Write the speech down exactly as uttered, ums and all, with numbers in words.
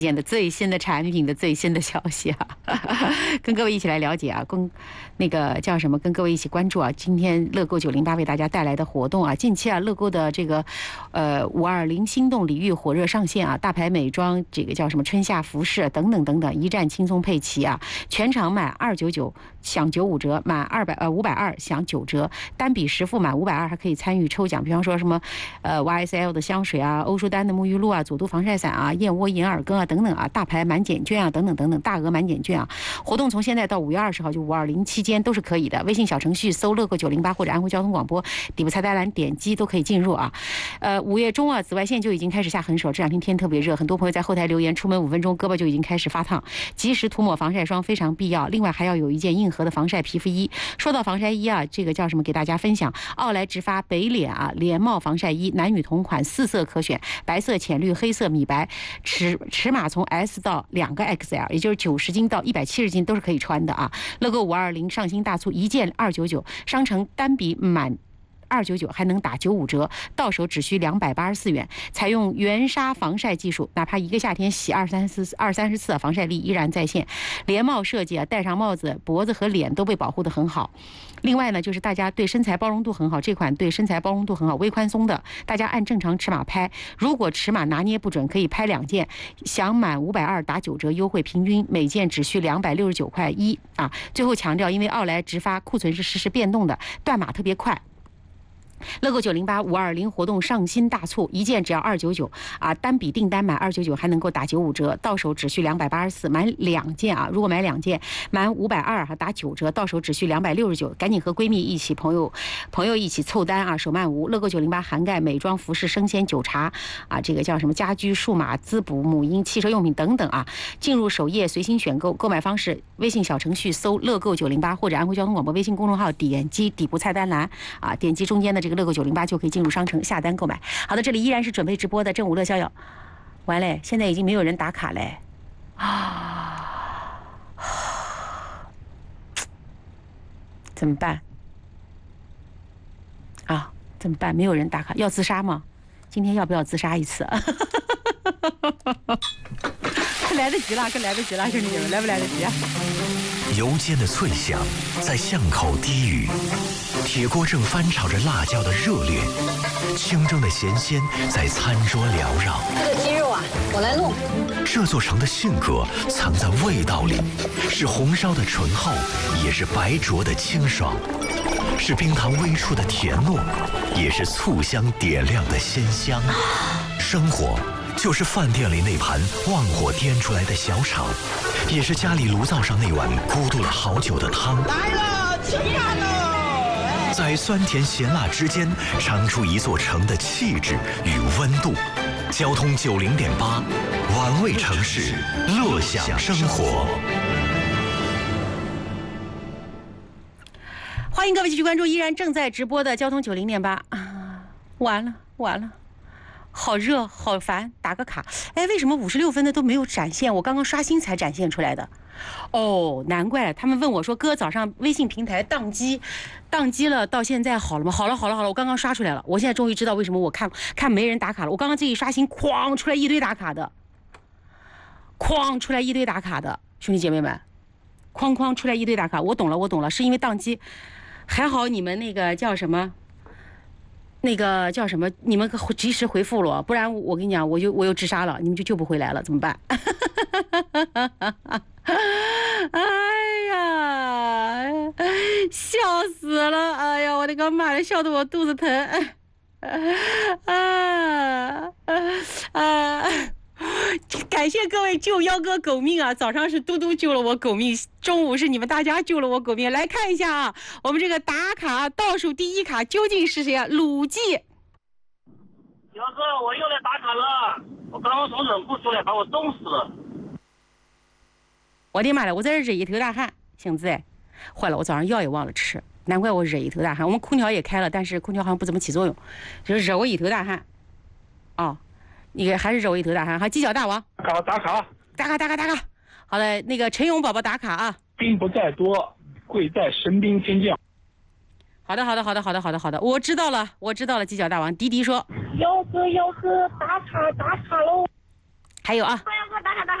的最新的产品的最新的消息啊，跟各位一起来了解啊，跟那个叫什么？跟各位一起关注啊，今天乐购九零八为大家带来的活动啊，近期啊，乐购的这个呃五二零心动礼遇火热上线啊，大牌美妆这个叫什么春夏服饰等等等等，一站轻松配齐啊，全场满二九九享九五折，满二百呃五百二享九折，单笔实付满五百二还可以参与抽奖，比方说什么呃 Y S L 的香水啊，欧舒丹的沐浴露啊，佐都防晒伞啊，燕窝银耳羹啊。等等啊，大牌满减券啊，等等等等，大额满减券啊，活动从现在到五月二十号，就五二零期间都是可以的。微信小程序搜乐购九零八或者安徽交通广播底部菜单栏点击都可以进入啊。呃，五月中啊，紫外线就已经开始下狠手，这两天天特别热，很多朋友在后台留言，出门五分钟胳膊就已经开始发烫，及时涂抹防晒霜非常必要。另外还要有一件硬核的防晒皮肤衣。说到防晒衣啊，这个叫什么？给大家分享，奥莱直发北脸啊连帽防晒衣，男女同款，四色可选，白色、浅绿、黑色、米白，尺尺码。从 S 到两个 X L， 也就是九十斤到一百七十斤都是可以穿的啊！乐购五二零上新大促，一件二九九，商城单笔满二九九还能打九五折，到手只需两百八十四元。采用原纱防晒技术，哪怕一个夏天洗二三四二三十次，防晒力依然在线。连帽设计啊，戴上帽子，脖子和脸都被保护得很好。另外呢，就是大家对身材包容度很好，这款对身材包容度很好，微宽松的，大家按正常尺码拍，如果尺码拿捏不准，可以拍两件，享满五百二打九折优惠，平均每件只需两百六十九块一啊！最后强调，因为奥莱直发库存是实时变动的，断码特别快。乐购九零八五二零活动上新大促，一件只要二九九啊，单笔订单满二九九还能够打九五折，到手只需两百八十四，满两件啊，如果买两件满五百二还打九折，到手只需两百六十九，赶紧和闺蜜一起、朋友朋友一起凑单啊，手慢无。乐购九零八涵盖美妆、服饰、生鲜、酒茶啊，这个叫什么家居、数码、滋补、母婴、汽车用品等等啊，进入首页随心选购，购买方式微信小程序搜乐购九零八或者安徽交通广播微信公众号，点击底部菜单栏啊，点击中间的这个乐购九零八就可以进入商城下单购买。好的，这里依然是准备直播的正午乐逍遥。完嘞，现在已经没有人打卡嘞啊，怎么办啊？怎么办？没有人打卡，要自杀吗？今天要不要自杀一次？可来得及了，可来得及了，兄弟们，来不来得及啊？ 油煎的脆响在巷口低语，铁锅正翻炒着辣椒的热烈，清蒸的咸鲜在餐桌缭绕。 这个鸡肉啊，我来弄。 这座城的性格藏在味道里，是红烧的醇厚，也是白灼的清爽，是冰糖微出的甜糯，也是醋香点亮的鲜香。生活就是饭店里那盘旺火颠出来的小炒，也是家里炉灶上那碗咕嘟了好久的汤。 来了，吃饭喽！ 在酸甜咸辣之间，尝出一座城的气质与温度。交通九零点八，玩味城市，乐享生活。 欢迎各位继续关注依然正在直播的交通九零点八。完了完了。好热好烦，打个卡。哎，为什么五十六分的都没有展现？我刚刚刷新才展现出来的。哦，难怪了。他们问我说：“哥，早上微信平台宕机，宕机了，到现在好了吗？”好了，好了，好了，我刚刚刷出来了。我现在终于知道为什么我看看没人打卡了。我刚刚这一刷新，哐出来一堆打卡的，哐出来一堆打卡的，兄弟姐妹们，哐哐出来一堆打卡。我懂了，我懂了，是因为宕机。还好你们那个叫什么？那个叫什么？你们及时回复了，不然我跟你讲，我就我又自杀了，你们就救不回来了，怎么办？哎呀，笑死了！哎呀，我的个妈呀，笑得我肚子疼！啊啊！感谢各位救幺哥狗命啊！早上是嘟嘟救了我狗命，中午是你们大家救了我狗命。来看一下啊，我们这个打卡倒数第一卡究竟是谁啊？鲁记。 幺哥，我又来打卡了，我刚刚从冷库出来，把我冻死了。 我的妈呀，我在这热一头大汗，星子哎，坏了，我早上药也忘了吃，难怪我热一头大汗。我们空调也开了，但是空调好像不怎么起作用，就是惹我一头大汗。哦。你还是惹我一头大汗。好，犄角大王打卡打卡打卡打卡打卡。好的，那个陈勇宝宝打卡啊。 兵不在多，贵在神兵天降。 好的好的好的好的好的好的，我知道了我知道了。犄角大王迪迪说： 幺哥幺哥打卡打卡喽。 还有啊。